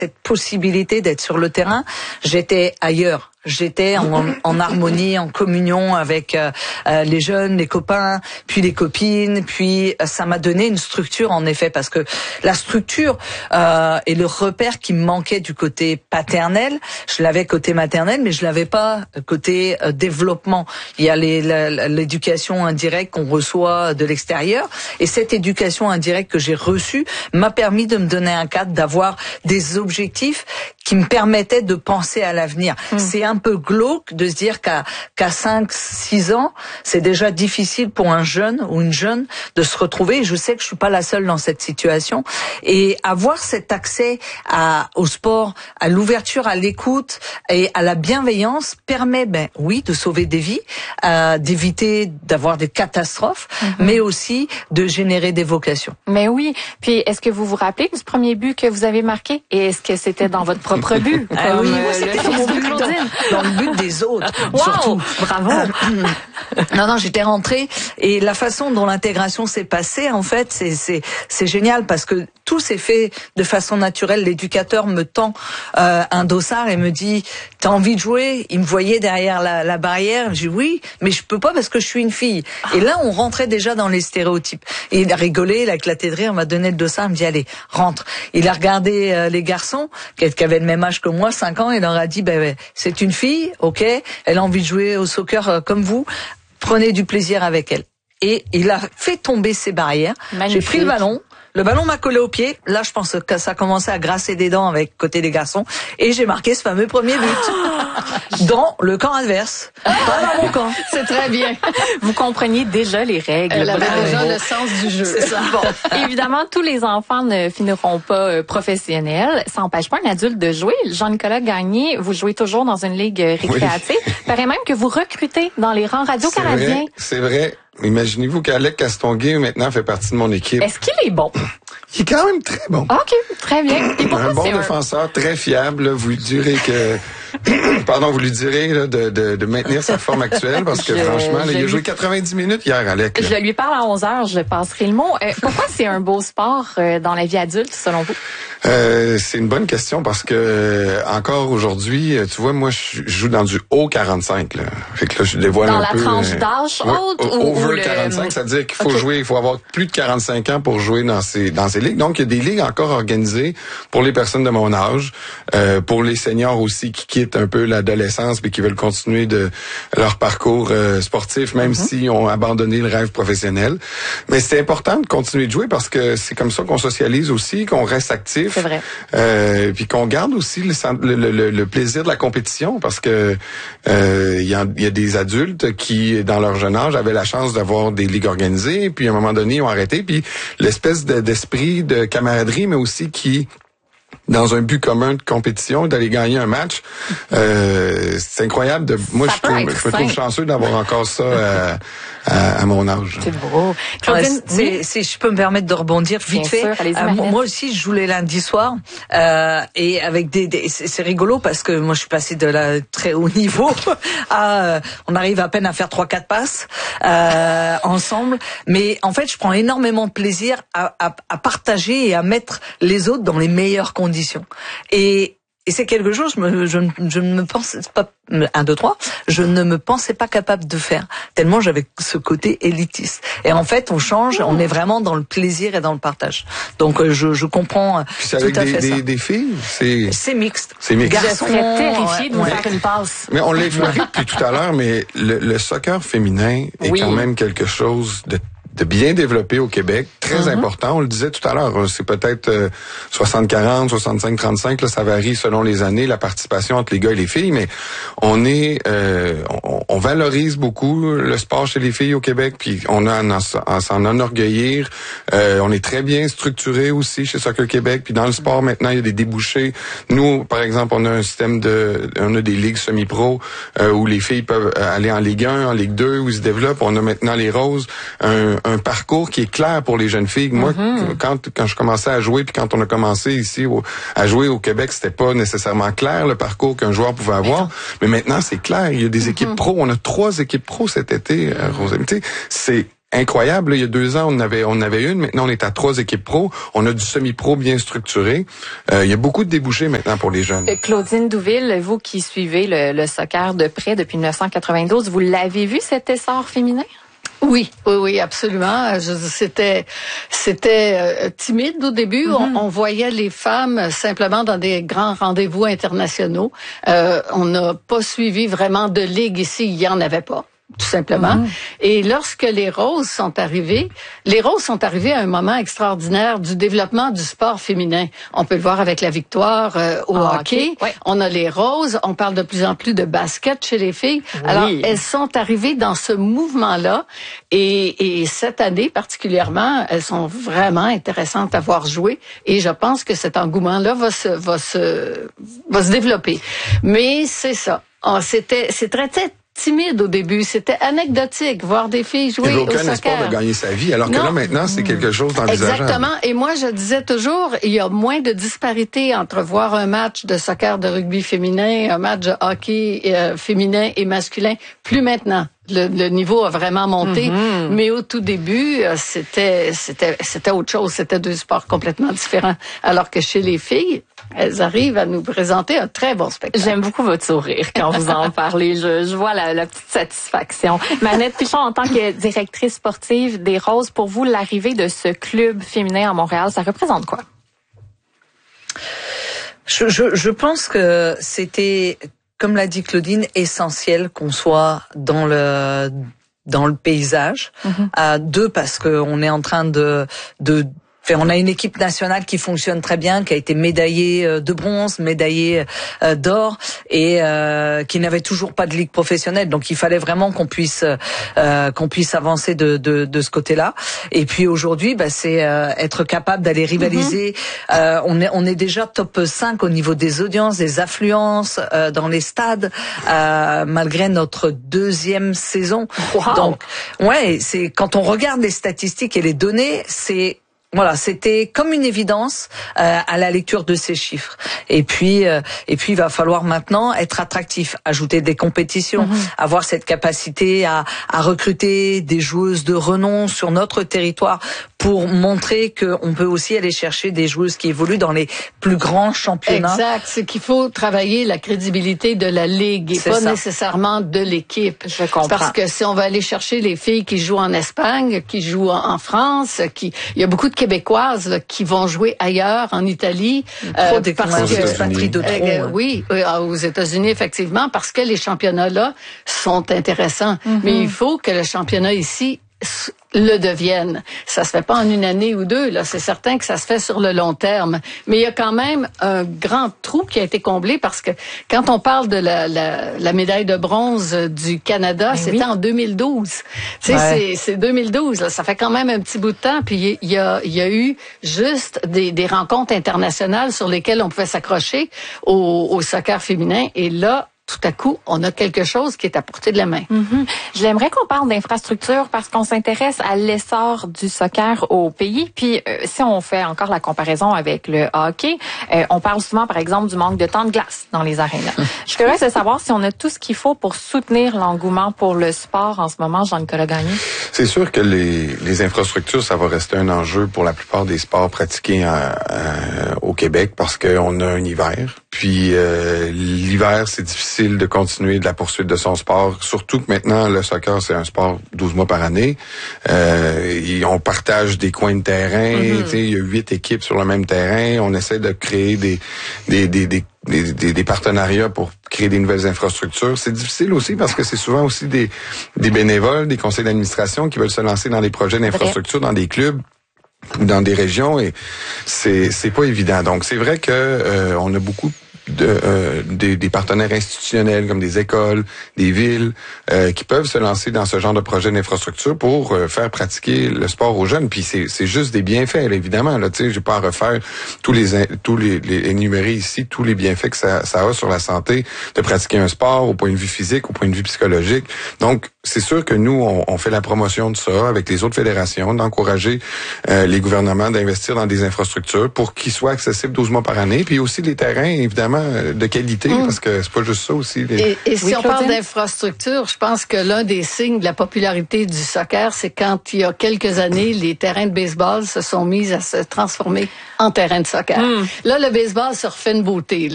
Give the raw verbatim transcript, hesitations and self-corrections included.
cette possibilité d'être sur le terrain, j'étais ailleurs. J'étais en, en harmonie, en communion avec euh, euh, les jeunes, les copains, puis les copines, puis euh, ça m'a donné une structure en effet, parce que la structure euh, et le repère qui me manquait du côté paternel, je l'avais côté maternel, mais je l'avais pas côté euh, développement. Il y a les, la, l'éducation indirecte qu'on reçoit de l'extérieur, et cette éducation indirecte que j'ai reçue m'a permis de me donner un cadre, d'avoir des objectifs qui me permettaient de penser à l'avenir. Mmh. C'est un peu glauque de se dire qu'à qu'à cinq six ans, c'est déjà difficile pour un jeune ou une jeune de se retrouver. Je sais que je suis pas la seule dans cette situation, et avoir cet accès à au sport, à l'ouverture, à l'écoute et à la bienveillance permet, ben oui, de sauver des vies, euh, d'éviter d'avoir des catastrophes, mmh. mais aussi de générer des vocations. Mais oui. Puis est-ce que vous vous rappelez du premier but que vous avez marqué, et est-ce que c'était dans votre propre but? Ah oui, moi, c'était dans mon but, dans, dans le but des autres. Wow, surtout. Bravo. Euh, non, non, j'étais rentrée, et la façon dont l'intégration s'est passée, en fait, c'est c'est c'est génial, parce que tout s'est fait de façon naturelle. L'éducateur me tend euh, un dossard et me dit « T'as envie de jouer ?» Il me voyait derrière la, la barrière. J'ai dit « Oui, mais je peux pas parce que je suis une fille. » Et là, on rentrait déjà dans les stéréotypes. Et il a rigolé, il a éclaté de rire, il m'a donné le dossard, il me dit « Allez, rentre. » Il a regardé euh, les garçons qui avaient le même âge que moi, cinq ans, et il leur a dit ben, ben, « C'est une fille, ok, elle a envie de jouer au soccer euh, comme vous, prenez du plaisir avec elle. » Et il a fait tomber ses barrières. Magnifique. J'ai pris le ballon. Le ballon m'a collé au pied. Là, je pense que ça commençait à grasser des dents avec côté des garçons. Et j'ai marqué ce fameux premier but. Dans le camp adverse. Pas dans mon camp. C'est très bien. Vous compreniez déjà les règles. Elle avait déjà le sens du jeu. C'est ça. Bon. Évidemment, tous les enfants ne finiront pas euh, professionnels. Ça n'empêche pas un adulte de jouer. Jean-Nicolas Gagné, vous jouez toujours dans une ligue récréative. Oui. Paraît même que vous recrutez dans les rangs radio-canadiens. C'est vrai. C'est vrai. Imaginez-vous qu'Alec Castonguay, maintenant, fait partie de mon équipe. Est-ce qu'il est bon? Il est quand même très bon. OK, très bien. Et un bon défenseur, un... très fiable. Là, vous lui direz que... Pardon, vous lui direz là, de, de, de maintenir sa forme actuelle, parce que je, franchement, là, il a lui... joué quatre-vingt-dix minutes hier, Alec. Là. Je lui parle à onze heures, je passerai le mot. Euh, pourquoi c'est un beau sport euh, dans la vie adulte, selon vous? Euh, c'est une bonne question, parce que euh, encore aujourd'hui, tu vois, moi, je joue dans du haut quarante-cinq. Là. Fait que là, je dévoile dans un la peu... Dans la tranche d'âge ouais, haute ou... Over ou le... quarante-cinq, ça veut dire qu'il faut okay. jouer, il faut avoir plus de quarante-cinq ans pour jouer dans ces dans ces ligues. Donc, il y a des ligues encore organisées pour les personnes de mon âge, euh, pour les seniors aussi qui quittent un peu l'adolescence puis qui veulent continuer de leur parcours euh, sportif, même mm-hmm. s'ils ont abandonné le rêve professionnel. Mais c'est important de continuer de jouer, parce que c'est comme ça qu'on socialise aussi, qu'on reste actif. C'est vrai. Euh, puis qu'on garde aussi le, le, le, le plaisir de la compétition, parce que euh, il y a, y a des adultes qui, dans leur jeune âge, avaient la chance d'avoir des ligues organisées, puis à un moment donné, ils ont arrêté. Puis l'espèce de, d'esprit de camaraderie, mais aussi qui... dans un but commun de compétition, d'aller gagner un match. Euh, c'est incroyable. De, moi, je, trouve, je me trouve chanceux d'avoir encore ça à, à, à mon âge. C'est beau. Ouais, c'est, c'est, je peux me permettre de rebondir vite Bien fait. Sûr, euh, moi aussi, je joue les lundis soirs, euh, et avec des, des c'est, c'est rigolo, parce que moi, je suis passée de la très haut niveau à, euh, on arrive à peine à faire trois, quatre passes euh, ensemble. Mais en fait, je prends énormément de plaisir à, à, à partager et à mettre les autres dans les meilleures conditions. Et Et c'est quelque chose, je, me, je, je ne me pensais pas, un, deux, trois, je ne me pensais pas capable de faire, tellement j'avais ce côté élitiste. Et en fait, on change, on est vraiment dans le plaisir et dans le partage. Donc, je, je comprends c'est tout avec à des, fait des, ça. des filles? C'est, c'est mixte. C'est mixte. Je serais terrifiée de vous ouais. faire une passe. Mais on l'a effleuré depuis tout à l'heure, mais le, le soccer féminin est oui. quand même quelque chose de de bien développé au Québec, très mm-hmm. important. On le disait tout à l'heure, c'est peut-être euh, soixante quarante, soixante-cinq trente-cinq, là, ça varie selon les années, la participation entre les gars et les filles, mais on est, euh, on, on valorise beaucoup le sport chez les filles au Québec, puis on a à, à s'en enorgueillir. Euh, on est très bien structuré aussi chez Soccer Québec, puis dans le sport maintenant, il y a des débouchés. Nous, par exemple, on a un système de, on a des ligues semi-pro euh, où les filles peuvent aller en Ligue un, en Ligue deux, où ils se développent. On a maintenant les Roses, un un parcours qui est clair pour les jeunes filles. Moi, mm-hmm. quand quand je commençais à jouer, puis quand on a commencé ici au, à jouer au Québec, c'était pas nécessairement clair le parcours qu'un joueur pouvait avoir. Mais maintenant, c'est clair. Il y a des mm-hmm. équipes pro. On a trois équipes pro cet été, euh, Rosée. Tu sais, c'est incroyable. Là, il y a deux ans, on avait on avait une. Maintenant, on est à trois équipes pro. On a du semi-pro bien structuré. Euh, il y a beaucoup de débouchés maintenant pour les jeunes. Claudine Douville, vous qui suivez le, le soccer de près depuis dix-neuf cent quatre-vingt-douze, vous l'avez vu cet essor féminin? Oui, oui, oui, absolument. Je, c'était, c'était euh, timide au début. Mm-hmm. On, on voyait les femmes simplement dans des grands rendez-vous internationaux. Euh, on n'a pas suivi vraiment de ligue ici. Il y en avait pas, tout simplement. Mm-hmm. Et lorsque les Roses sont arrivées, les Roses sont arrivées à un moment extraordinaire du développement du sport féminin. On peut le voir avec la victoire euh, au ah, hockey. Okay. Ouais. On a les Roses. On parle de plus en plus de basket chez les filles. Oui. Alors, elles sont arrivées dans ce mouvement-là. Et, et cette année particulièrement, elles sont vraiment intéressantes à voir jouer. Et je pense que cet engouement-là va se, va se, va se développer. Mais c'est ça. Oh, c'était, c'est très, très timide au début, c'était anecdotique, voir des filles jouer au soccer. Il n'y avait aucun espoir de gagner sa vie, alors non. que là, maintenant, c'est quelque chose d'envisageable. Exactement, et moi, je disais toujours, il y a moins de disparité entre voir un match de soccer de rugby féminin, un match de hockey euh, féminin et masculin, plus maintenant. Le, le niveau a vraiment monté, mm-hmm. mais au tout début, c'était c'était c'était autre chose, c'était deux sports complètement différents. Alors que chez les filles, elles arrivent à nous présenter un très bon spectacle. J'aime beaucoup votre sourire quand vous en parlez. Je, je vois la, la petite satisfaction. Manette Pichon, en tant que directrice sportive des Roses, pour vous, l'arrivée de ce club féminin à Montréal, ça représente quoi? Je, je, je pense que c'était, comme l'a dit Claudine, essentiel qu'on soit dans le dans le paysage. Mm-hmm. Euh, deux, parce que on est en train de de on a une équipe nationale qui fonctionne très bien, qui a été médaillée de bronze, médaillée d'or et euh, qui n'avait toujours pas de ligue professionnelle. Donc il fallait vraiment qu'on puisse euh, qu'on puisse avancer de, de, de ce côté-là. Et puis aujourd'hui, bah, c'est euh, être capable d'aller rivaliser. Mm-hmm. Euh, on est on est déjà top cinq au niveau des audiences, des affluences euh, dans les stades, euh, malgré notre deuxième saison. Wow. Donc ouais, c'est quand on regarde les statistiques et les données, c'est Voilà, c'était comme une évidence euh, à la lecture de ces chiffres. Et puis, euh, et puis, il va falloir maintenant être attractif, ajouter des compétitions, mmh. avoir cette capacité à, à recruter des joueuses de renom sur notre territoire pour montrer qu'on peut aussi aller chercher des joueuses qui évoluent dans les plus grands championnats. Exact, c'est qu'il faut travailler la crédibilité de la ligue et c'est pas ça. Nécessairement de l'équipe. Je comprends. Parce que si on va aller chercher les filles qui jouent en Espagne, qui jouent en France, qui, il y a beaucoup de Québécoises là, qui vont jouer ailleurs, en Italie. Trop euh, parce que, de trop, euh, oui, aux États-Unis, effectivement, parce que les championnats-là sont intéressants. Mm-hmm. Mais il faut que le championnat ici le devienne. Ça se fait pas en une année ou deux, là. C'est certain que ça se fait sur le long terme. Mais il y a quand même un grand trou qui a été comblé parce que quand on parle de la, la, la médaille de bronze du Canada, ben c'était oui. en deux mille douze. Tu sais, ouais. c'est, c'est deux mille douze, là. Ça fait quand même un petit bout de temps. Puis il y a, il y a eu juste des, des rencontres internationales sur lesquelles on pouvait s'accrocher au, au soccer féminin. Et là, tout à coup, on a quelque chose qui est à portée de la main. Mm-hmm. J'aimerais qu'on parle d'infrastructure parce qu'on s'intéresse à l'essor du soccer au pays. Puis, euh, si on fait encore la comparaison avec le hockey, euh, on parle souvent, par exemple, du manque de temps de glace dans les arénas. Je suis curieuse de savoir si on a tout ce qu'il faut pour soutenir l'engouement pour le sport en ce moment, Jean-Nicolas Gagné. C'est sûr que les, les infrastructures, ça va rester un enjeu pour la plupart des sports pratiqués à, à, au Québec parce qu'on a un hiver. Puis, euh, l'hiver, c'est difficile de continuer de la poursuite de son sport, surtout que maintenant le soccer c'est un sport douze mois par année. Euh, et on partage des coins de terrain, mm-hmm. tu sais, il y a huit équipes sur le même terrain, on essaie de créer des des des des Des, des, des partenariats pour créer des nouvelles infrastructures. C'est difficile aussi parce que c'est souvent aussi des, des bénévoles, des conseils d'administration qui veulent se lancer dans des projets d'infrastructure dans des clubs ou dans des régions et c'est c'est pas évident. Donc c'est vrai que euh, on a beaucoup De, euh, des, des partenaires institutionnels comme des écoles, des villes, euh, qui peuvent se lancer dans ce genre de projet d'infrastructure pour euh, faire pratiquer le sport aux jeunes. Puis c'est, c'est juste des bienfaits, là, évidemment. Là, tu sais, je vais pas à refaire tous les tous les, les énumérer ici tous les bienfaits que ça, ça a sur la santé de pratiquer un sport au point de vue physique, au point de vue psychologique. Donc c'est sûr que nous, on, on fait la promotion de ça avec les autres fédérations, d'encourager euh, les gouvernements d'investir dans des infrastructures pour qu'ils soient accessibles douze mois par année, puis aussi les terrains, évidemment, de qualité, mmh. parce que c'est pas juste ça aussi. Les... Et, et si oui, on Claudine? parle d'infrastructure, je pense que l'un des signes de la popularité du soccer, c'est quand il y a quelques années, les terrains de baseball se sont mis à se transformer en terrains de soccer. Mmh. Là, le baseball se refait une beauté. Là.